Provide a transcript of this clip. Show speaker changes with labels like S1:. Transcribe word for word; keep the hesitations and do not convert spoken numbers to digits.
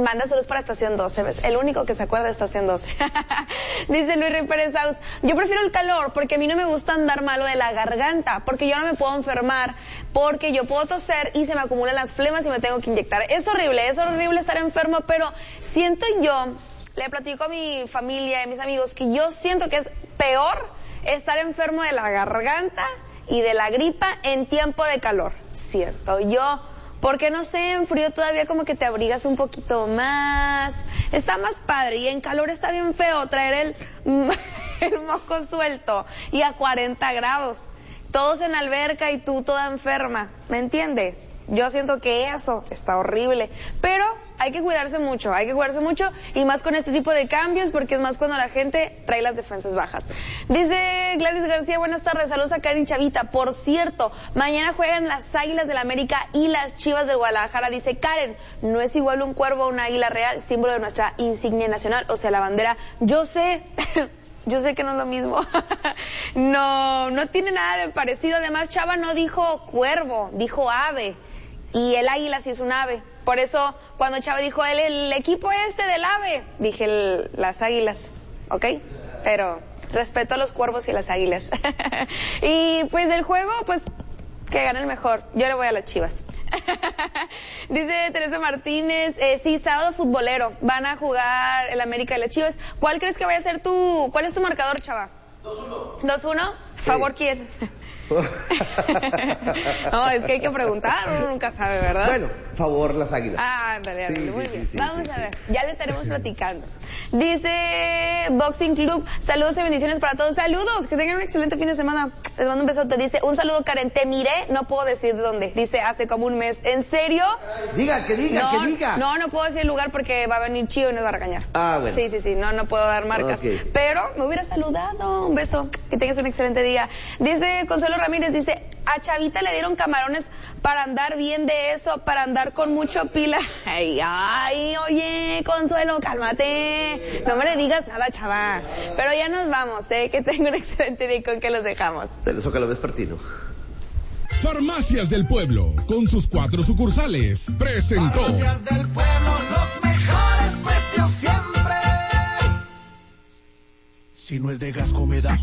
S1: Manda saludos para Estación doce, ¿ves? El único que se acuerda de Estación doce. Dice Luis Rey Pérez Saus, yo prefiero el calor porque a mí no me gusta andar malo de la garganta, porque yo no me puedo enfermar, porque yo puedo toser y se me acumulan las flemas y me tengo que inyectar. Es horrible, es horrible estar enfermo, pero siento yo, le platico a mi familia y a mis amigos, que yo siento que es peor estar enfermo de la garganta y de la gripa en tiempo de calor. Siento yo, porque no sé, en frío todavía como que te abrigas un poquito más, está más padre, y en calor está bien feo traer el, el moco suelto y a cuarenta grados, todos en alberca y tú toda enferma, ¿me entiende? Yo siento que eso está horrible, pero hay que cuidarse mucho, hay que cuidarse mucho, y más con este tipo de cambios, porque es más cuando la gente trae las defensas bajas. Dice Gladys García, buenas tardes, saludos a Karen Chavita. Por cierto, mañana juegan las Águilas del América y las Chivas del Guadalajara. Dice Karen, no es igual un cuervo a una águila real, símbolo de nuestra insignia nacional, o sea, la bandera. Yo sé... Yo sé que no es lo mismo. No, no tiene nada de parecido. Además, Chava no dijo cuervo, dijo ave. Y el águila sí es un ave. Por eso, cuando Chava dijo el, el equipo este del ave, dije el, las águilas, ¿ok? Pero respeto a los cuervos y a las águilas. Y pues del juego, pues que gane el mejor. Yo le voy a las Chivas. Dice Teresa Martínez, eh, sí, sábado futbolero, van a jugar el América y las Chivas. ¿Cuál crees que vaya a ser tu, cuál es tu marcador, Chava?
S2: dos uno.
S1: ¿dos uno?
S2: Sí.
S1: ¿Favor quién? No, es que hay que preguntar, uno nunca sabe, ¿verdad?
S2: Bueno, favor las Águilas.
S1: Ah, en realidad,
S2: Sí,
S1: muy
S2: sí,
S1: bien.
S2: sí, sí,
S1: Vamos
S2: sí,
S1: a
S2: sí.
S1: ver, ya le estaremos platicando. Dice Boxing Club, saludos y bendiciones para todos. Saludos, que tengan un excelente fin de semana. Les mando un besote. Dice, un saludo Karen, te miré, no puedo decir de dónde. Dice, hace como un mes. ¿En serio?
S2: Diga, que diga,
S1: no,
S2: que diga.
S1: No, no puedo decir el lugar porque va a venir Chío y nos va a regañar.
S2: Ah, bueno.
S1: Sí, sí, sí, no, no puedo dar marcas.
S2: Okay.
S1: Pero me hubiera saludado. Un beso, que tengas un excelente día. Dice Consuelo Ramírez, dice, a Chavita le dieron camarones para andar bien de eso, para andar con mucho pila. Ay, ay, oye, Consuelo, cálmate. No me le digas nada, chava. Pero ya nos vamos, eh, que tengo un excelente día. ¿Con que los dejamos?
S2: Del Zócalo vespertino.
S3: Farmacias del Pueblo, con sus cuatro sucursales, presentó.
S4: Farmacias del Pueblo, los mejores precios siempre. Si no es de Gasco me da